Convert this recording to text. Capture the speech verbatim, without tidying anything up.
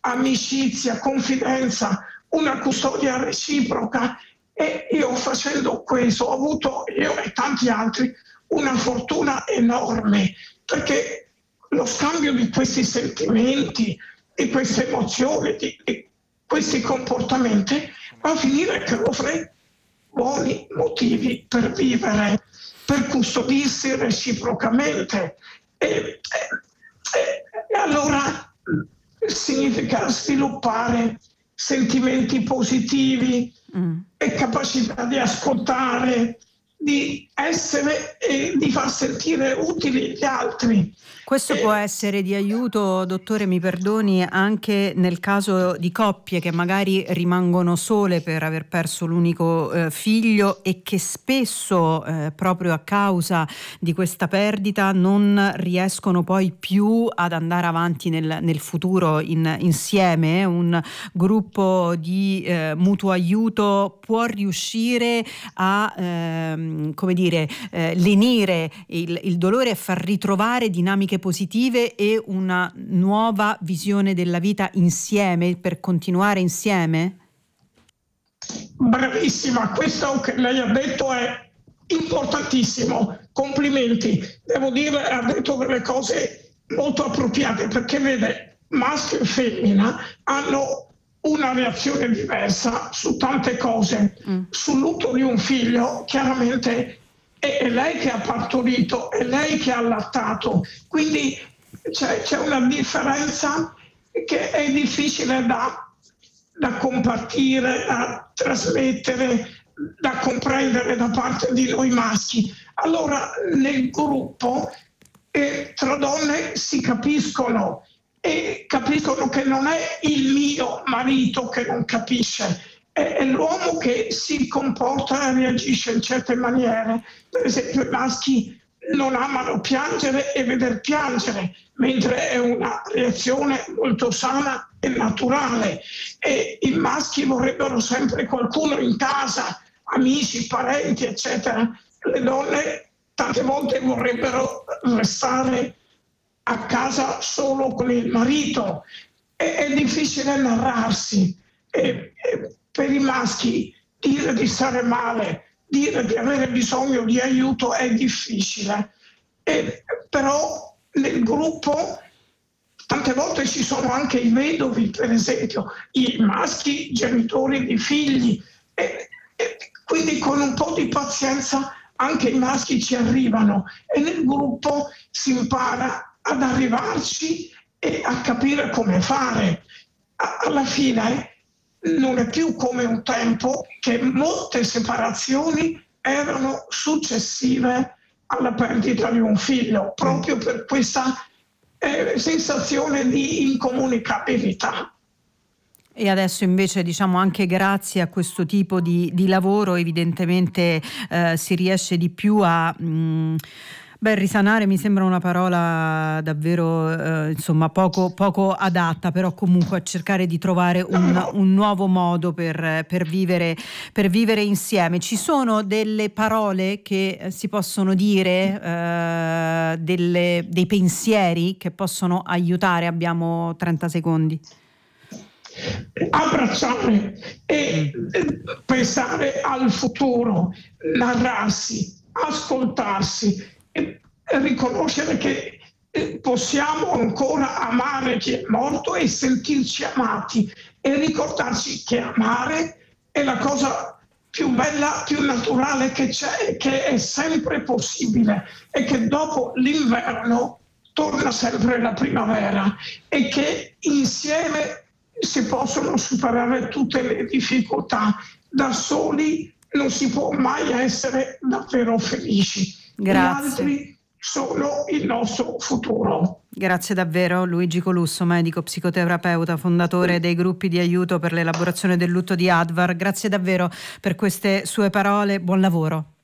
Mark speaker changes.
Speaker 1: amicizia, confidenza, una custodia reciproca. E io facendo questo ho avuto, io e tanti altri, una fortuna enorme, perché lo scambio di questi sentimenti, di queste emozioni, di, di questi comportamenti va a finire che offre buoni motivi per vivere, per custodirsi reciprocamente. E, e, e allora significa sviluppare sentimenti positivi mm. e capacità di ascoltare, di essere e di far sentire utili gli altri.
Speaker 2: Questo può essere di aiuto, dottore, mi perdoni, anche nel caso di coppie che magari rimangono sole per aver perso l'unico eh, figlio e che spesso, eh, proprio a causa di questa perdita, non riescono poi più ad andare avanti nel, nel futuro in, insieme. Un gruppo di eh, mutuo aiuto può riuscire a, ehm, come dire, eh, lenire il, il dolore e far ritrovare dinamiche positive e una nuova visione della vita insieme, per continuare insieme?
Speaker 1: Bravissima, questo che lei ha detto è importantissimo, complimenti, devo dire, ha detto delle cose molto appropriate, perché vede, maschio e femmina hanno una reazione diversa su tante cose. Mm. Sul lutto di un figlio chiaramente è lei che ha partorito, è lei che ha allattato, quindi c'è, c'è una differenza che è difficile da, da compartire, da trasmettere, da comprendere da parte di noi maschi. Allora nel gruppo eh, tra donne si capiscono e capiscono che non è il mio marito che non capisce, è l'uomo che si comporta e reagisce in certe maniere. Per esempio i maschi non amano piangere e veder piangere, mentre è una reazione molto sana e naturale. E i maschi vorrebbero sempre qualcuno in casa, amici, parenti, eccetera. Le donne tante volte vorrebbero restare a casa solo con il marito. È, è difficile narrarsi. E, e, per i maschi dire di stare male, dire di avere bisogno di aiuto è difficile, e, però nel gruppo tante volte ci sono anche i vedovi, per esempio, i maschi genitori di figli, e, e quindi con un po' di pazienza anche i maschi ci arrivano e nel gruppo si impara ad arrivarci e a capire come fare. Alla fine non è più come un tempo che molte separazioni erano successive alla perdita di un figlio, proprio per questa eh, sensazione di incomunicabilità.
Speaker 2: E adesso invece, diciamo, anche grazie a questo tipo di, di lavoro evidentemente eh, si riesce di più a... Mh, Beh, risanare mi sembra una parola davvero eh, insomma poco, poco adatta, però comunque a cercare di trovare un, un nuovo modo per, per, vivere, per vivere insieme. Ci sono delle parole che si possono dire, eh, delle, dei pensieri che possono aiutare? Abbiamo trenta secondi.
Speaker 1: Abbracciare e pensare al futuro, narrarsi, ascoltarsi, riconoscere che possiamo ancora amare chi è morto e sentirci amati e ricordarci che amare è la cosa più bella, più naturale che c'è, che è sempre possibile e che dopo l'inverno torna sempre la primavera e che insieme si possono superare tutte le difficoltà. Da soli non si può mai essere davvero felici.
Speaker 2: Grazie.
Speaker 1: Gli altri sono il nostro futuro.
Speaker 2: Grazie davvero. Luigi Colusso, medico, psicoterapeuta, fondatore dei gruppi di aiuto per l'elaborazione del lutto di Advar. Grazie davvero per queste sue parole. Buon lavoro.